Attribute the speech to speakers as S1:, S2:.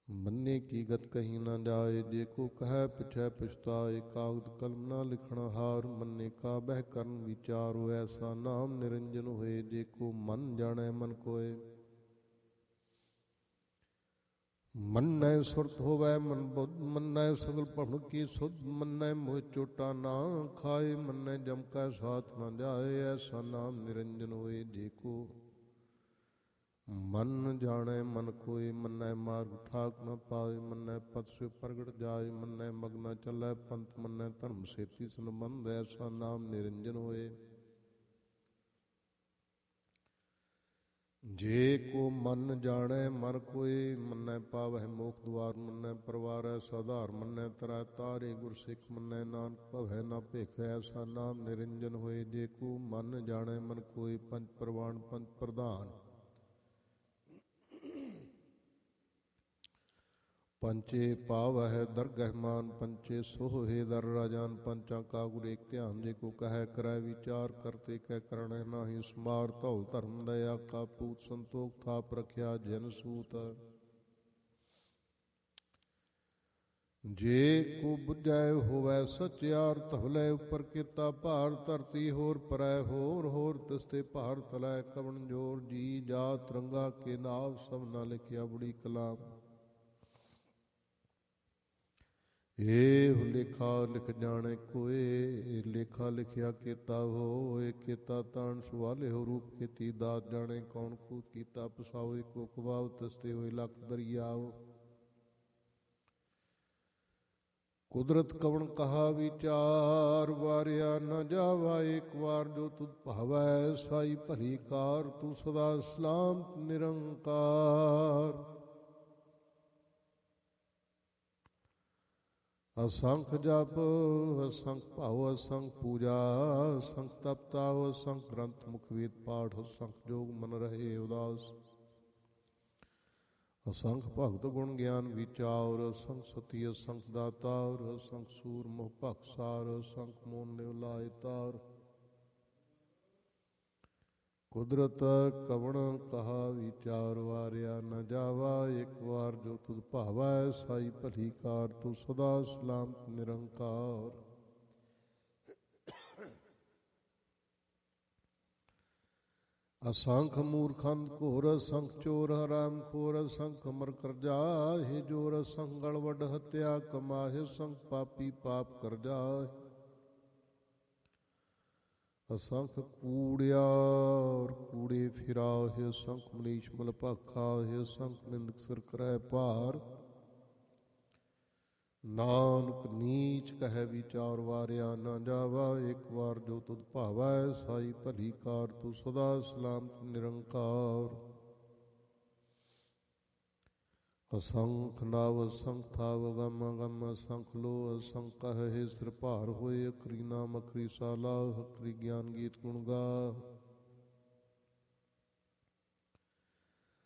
S1: मन्ने की गत कहीं न जाए, जे को कह पिछै पछताए। कागद कलम न लिखण हार, मन्ने का बह करन विचार। ऐसा नाम निरंजन होए, जे को मन जाने मन कोय। मन्नै सुरत होवै मन बुद्ध, मन्नै सगल भवन की सुध। मन्नै मोह चोटा ना खाए, मन्नै जम कै साथ न जाए। ऐसा नाम निरंजन होए, जे को मन जाने मन कोय। मन्नै मार्ग ठाक न पाए, मन्नै पथ से प्रगट जाए। मन्नै मग न चलै पंथ, मन्नै धर्म सेती संबंध। ऐसा नाम निरंजन होए, जे को मन जाने मन कोय। मन्नै पावै मोख द्वार, मन्नै परवारै साधार। मन्नै तरै तारे गुर सिख, मन्नै नानक भवै न भिख। ऐसा नाम निरंजन होए, जे को मन जाने मन कोय। पंच प्रवान पंच प्रधान, पंचे पावह दरगह मान। पंचे सोह हे दर राजान, पंचा का गुर एक ध्यान। जे को कह करै विचार, करते कह करण नाहि समार। धौल धर्म दया का पूत, संतोख थाप रखिया जन सूत। जे को बुझै होवै सचियार, धवलै उपर केता भार। धरती होर परै होर तिसते भार तलै कवन जोर। जी जात रंगा के नाव, सब न लिखिया बड़ी कलाम। ए लेखा लिख जाने कोय, लेखा लिखिया केता होए। केता तान सुवाले हो, रूप खेती दात जाने कौन। कूत कीता पसाओ, को कबाव तिसते होए लख दरियाओ। कुदरत कवन कहा विचार, वारिया न जावा एक बार। जो तुध भावै साई भली कार, तू सदा सलामत निरंकार। असंख जप असंख भाव, असंख पूजा असंख तपताव। असंख ग्रंथ मुख वेद पाठ, असंख जोग मन रहे उदास। असंख भगत गुण ज्ञान विचार, असंख सती असंख दातार। असंख सूर मोह भखसार, असंख मोन लिव लाए तार। कुदरत कवन कहा विचार, वारिया न जावा एक बार। जो तुध भावै साई भली कार, तू सदा सलामत निरंकार। असंख मूर्खंद घोर, असंख चोर हराम खोर। असंख अमर कर जाहे जोर, असंख गड़बड़ हत्या कमाहे। असंख पापी पाप कर जाहे, असंख कूड़ियार कूड़े फिराहे। असंख मनीष मल भाखाहे, असंख निंदक सिर करै भार। नानक नीच कह विचार, वारिया न जावा एक बार। जो तुध भावै साई भली कार, तू सदा सलामत निरंकार। असंख नाव असंख थाव, अगम अगम असंख लो। असंख कह हे सिर भार होए, अखरी नाम अखरी साला। अखरी ज्ञान गीत गुण गा।